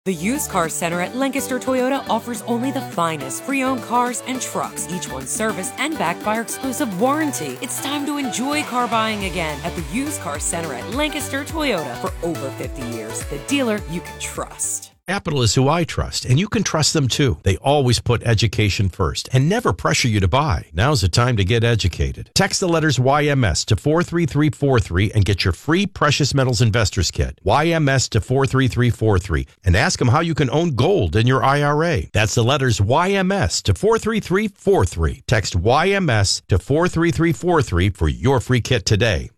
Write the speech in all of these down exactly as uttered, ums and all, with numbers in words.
The Used Car Center at Lancaster Toyota offers only the finest pre-owned cars and trucks, each one serviced and backed by our exclusive warranty. It's time to enjoy car buying again at the Used Car Center at Lancaster Toyota. For over fifty years, the dealer you can trust. Capital is who I trust, and you can trust them too. They always put education first and never pressure you to buy. Now's the time to get educated. Text the letters Y M S to four three three four three and get your free Precious Metals Investors Kit. Y M S to four three three four three and ask them how you can own gold in your I R A. That's the letters Y M S to four three three four three. Text Y M S to four three three four three for your free kit today.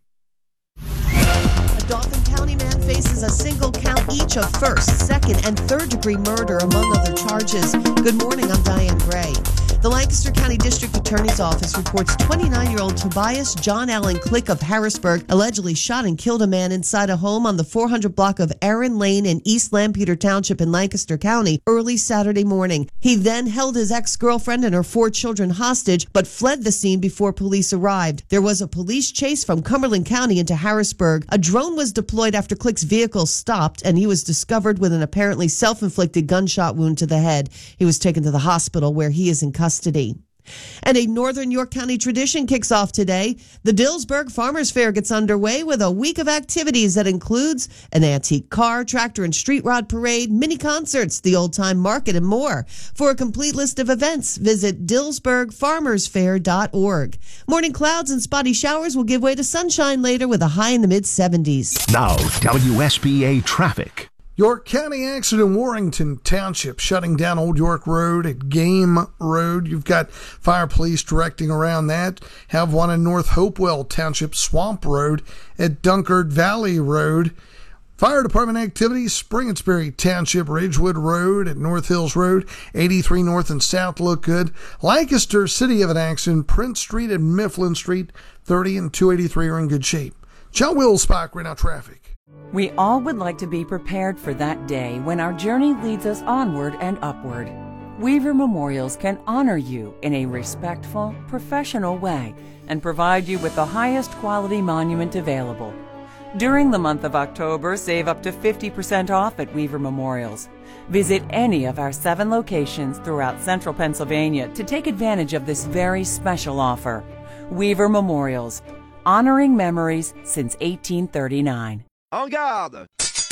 A Dauphin County man faces a single count each of first, second, and third degree murder, among other charges. Good morning, I'm Diane Gray. The Lancaster County District Attorney's Office reports twenty-nine-year-old Tobias John Allen Click of Harrisburg allegedly shot and killed a man inside a home on the four hundred block of Aaron Lane in East Lampeter Township in Lancaster County early Saturday morning. He then held his ex-girlfriend and her four children hostage, but fled the scene before police arrived. There was a police chase from Cumberland County into Harrisburg. A drone was deployed after Click's vehicle stopped, and he was discovered with an apparently self-inflicted gunshot wound to the head. He was taken to the hospital where he is in custody. Custody. And a Northern York County tradition kicks off today. The Dillsburg Farmers Fair gets underway with a week of activities that includes an antique car, tractor, and street rod parade, mini concerts, the old time market, and more. For a complete list of events, visit dillsburg farmers fair dot org. Morning clouds and spotty showers will give way to sunshine later with a high in the mid seventies. Now, W S B A traffic. York County accident, Warrington Township shutting down Old York Road at Game Road. You've got fire police directing around that. Have one in North Hopewell Township, Swamp Road at Dunkard Valley Road. Fire department activities, Springettsbury Township, Ridgewood Road at North Hills Road, eighty-three North and South look good. Lancaster, city of an accident, Prince Street and Mifflin Street, thirty and two eighty-three are in good shape. John Wilspach, right now traffic. We all would like to be prepared for that day when our journey leads us onward and upward. Weaver Memorials can honor you in a respectful, professional way and provide you with the highest quality monument available. During the month of October, save up to fifty percent off at Weaver Memorials. Visit any of our seven locations throughout central Pennsylvania to take advantage of this very special offer. Weaver Memorials, honoring memories since eighteen thirty-nine. En garde!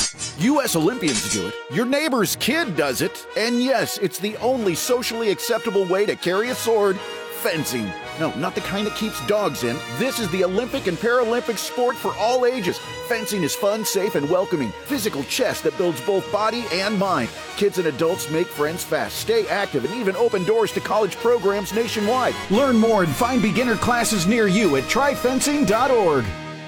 U S Olympians do it, your neighbor's kid does it, and yes, it's the only socially acceptable way to carry a sword, fencing. No, not the kind that keeps dogs in. This is the Olympic and Paralympic sport for all ages. Fencing is fun, safe, and welcoming. Physical chess that builds both body and mind. Kids and adults make friends fast, stay active, and even open doors to college programs nationwide. Learn more and find beginner classes near you at try fencing dot org.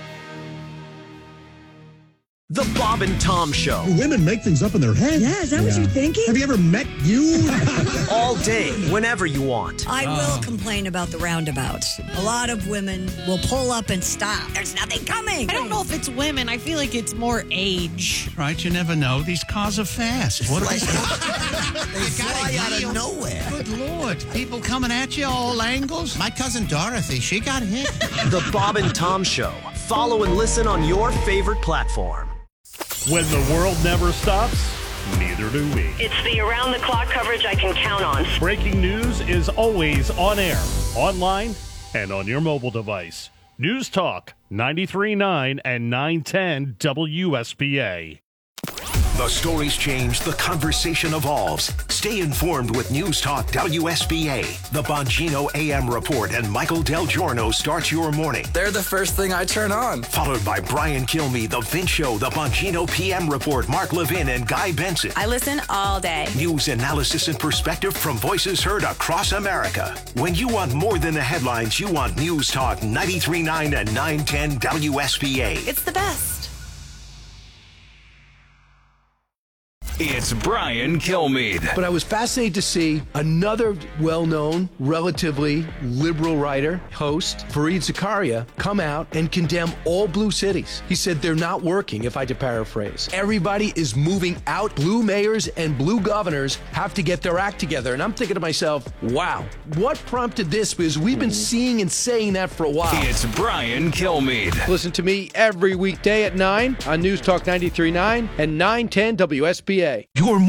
The Bob and Tom Show. Do women make things up in their head? Yeah, is that yeah. what you're thinking? Have you ever met you? All day, whenever you want. I will uh. complain about the roundabouts. A lot of women will pull up and stop. There's nothing coming. I don't know if it's women. I feel like it's more age. Right, you never know. These cars are fast. What are they? They fly out of nowhere. Good Lord. People coming at you all angles. My cousin Dorothy, she got hit. The Bob and Tom Show. Follow and listen on your favorite platform. When the world never stops, neither do we. It's the around-the-clock coverage I can count on. Breaking news is always on air, online, and on your mobile device. News Talk ninety-three point nine and nine ten W S B A. The stories change, the conversation evolves. Stay informed with News Talk W S B A. The Bongino A M Report and Michael Del Giorno start your morning. They're the first thing I turn on. Followed by Brian Kilmeade, The Vince Show, The Bongino P M Report, Mark Levin, and Guy Benson. I listen all day. News, analysis, and perspective from voices heard across America. When you want more than the headlines, you want News Talk ninety-three point nine and nine ten W S B A. It's the best. It's Brian Kilmeade. But I was fascinated to see another well-known, relatively liberal writer, host, Fareed Zakaria, come out and condemn all blue cities. He said they're not working, if I to paraphrase. Everybody is moving out. Blue mayors and blue governors have to get their act together. And I'm thinking to myself, wow, what prompted this? Because we've been seeing and saying that for a while. It's Brian Kilmeade. Listen to me every weekday at nine on News Talk ninety-three point nine and nine ten W S B A. Your